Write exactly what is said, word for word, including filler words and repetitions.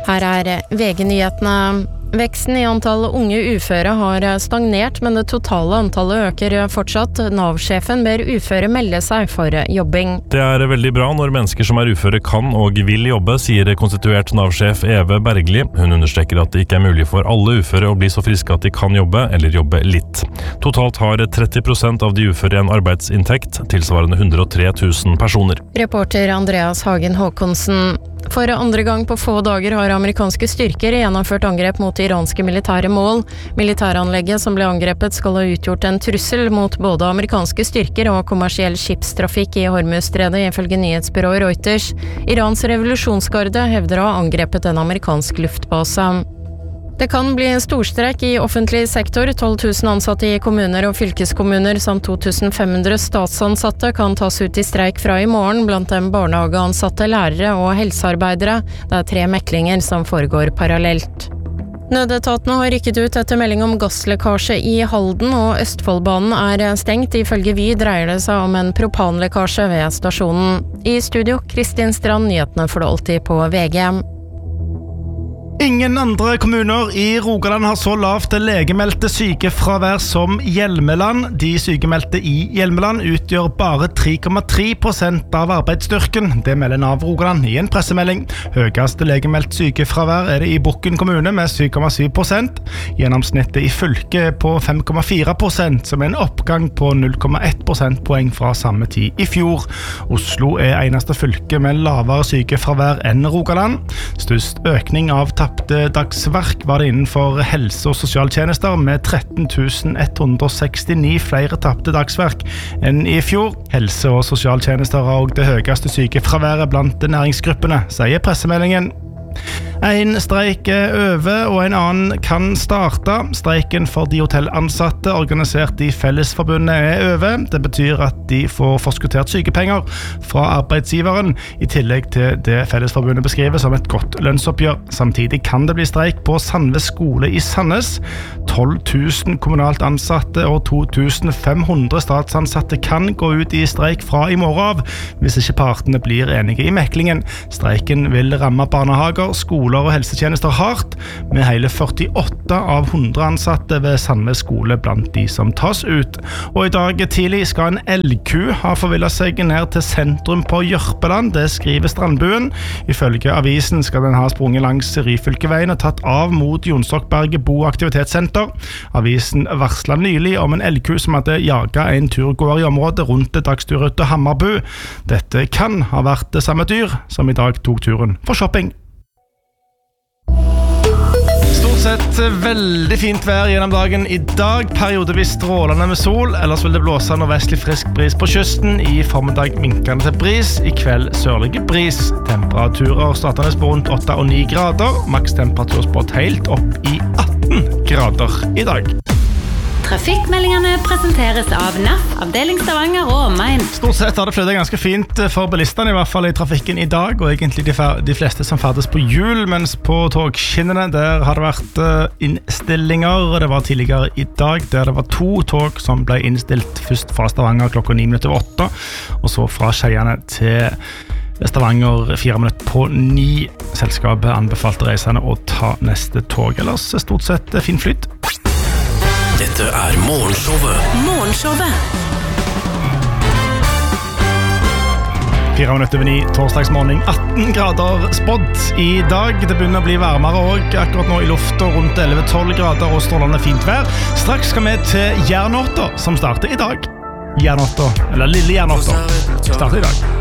Her er V G-nyhetene. Veksten i antall unge uføre har stagnert, men det totale antallet øker fortsatt. Nav-sjefen ber uføre melde seg for jobbing. Det er veldig bra når mennesker som er uføre kan og vil jobbe, sier konstituert Nav-sjef Eve Bergli. Hun understreker at det ikke er mulig for alle uføre å bli så friske at de kan jobbe, eller jobbe litt. Totalt har tretti prosent av de uføre en arbeidsinntekt, tilsvarende hundre og tre tusen personer. Reporter Andreas Hagen Håkonsen. For andre gang på få dager har amerikanske styrker gjennomført angrep mot iranske militære mål. Militæranlegget som ble angrepet skal ha utgjort en trussel mot både amerikanske styrker og kommersiell skipstrafikk i Hormuzstredet, ifølge nyhetsbyrået Reuters. Irans revolusjonsgarde hevder å ha angrepet en amerikansk luftbase. Det kan bli storstreik i offentlig sektor. tolv tusen ansatte i kommuner og fylkeskommuner samt to tusen fem hundre statsansatte kan tas ut i streik fra i morgen, blant dem barnehageansatte, lærere og helsearbeidere. Det er tre meklinger som foregår parallelt. Nødetatene har rykket ut etter melding om gasslekkasje i Halden, og Østfoldbanen er stengt. Ifølge Vy dreier det seg om en propanlekkasje ved stasjonen. I studio, Kristin Strand, nyhetene får du alltid på V G. Ingen andre kommuner i Rogaland har så lavt legemeldte sykefravær som Hjelmeland. De sykemeldte i Hjelmeland utgjør bare tre komma tre prosent av arbeidsstyrken. Det melder Nav Rogaland i en pressemelding. Høyest legemeldt sykefravær er det i Bukken kommune med syv komma syv prosent. Gjennomsnittet i fylket på fem komma fire prosent, som er en oppgang på null komma ett prosentpoeng fra samme tid i fjor. Oslo er eneste fylke med lavere sykefravær enn Rogaland. Størst økning av tapte dagsverk var det innenfor helse- og sosialtjenester, med tretten tusen ett hundre og sekstini flere tapte dagsverk enn i fjor. Helse- og sosialtjenester har også det høyeste sykefraværet blant næringsgruppene, sier pressemeldingen. En streik er over, og en annen kan starte. Streiken for de hotellansatte organisert i Fellesforbundet er over. Det betyr at de får forskuttert sykepenger fra arbeidsgiveren, i tillegg til det Fellesforbundet beskriver som et godt lønnsoppgjør. Samtidig kan det bli streik på Sandves skole i Sandnes. tolv tusen kommunalt ansatte og to tusen fem hundre statsansatte kan gå ut i streik fra i morgen av, hvis ikke partene blir enige i meklingen. Streiken vil ramme barnehager, skoler og helsetjenester hardt, med hele førtiåtte av hundre ansatte ved Sandnes skole blant de som tas ut. Og i dag tidlig skal en elgku ha forvillet seg ned til sentrum på Jørpeland, det skriver Strandbuen. Ifølge avisen skal den ha sprunget langs Ryfylkeveien og tatt av mot Jonsokberget bo- og aktivitetssenter. Avisen varslet nylig om en elgku som hadde jaget en turgåer i området rundt dagsturruta Hammarbu. Dette kan ha vært det samme dyr som i dag tok turen for shopping. Stort sett veldig fint vær gjennom dagen i dag. Periodevis strålende med sol, ellers vil det blåse nordvestlig frisk bris på kysten. I formiddag minkende til bris, i kveld sørlige bris. Temperaturer startende på rundt åtte og ni grader. Makstemperatur spådd helt opp i atten grader i dag. Trafikkmeldingene presenteres av N A F, avdeling Stavanger og omegn. Stort sett har det flyttet ganske fint for bilistene, i hvert fall i trafikken i dag, og egentlig de, de fleste som ferdes på hjul, mens på togskinnene der har det vært innstillinger. Det var tidligere i dag der det var to tog som ble innstilt, først fra Stavanger klokka ni minutter over åtte, og så fra Skeiane til Stavanger fire minutter på ni. Selskapet anbefalte reisende å ta neste tog, ellers stort sett fin flyt. Dette er Morgenshowet. Morgenshowet. Fire minutter over ni, torsdagsmorgen, atten grader spådd i dag. Det begynner å bli varmere også, akkurat nå i lufta rundt elleve til tolv grader og strålende fint vær. Straks skal vi til Jernåtta, som starter i dag. Jernåtta, eller Lille Jernåtta, starter i dag.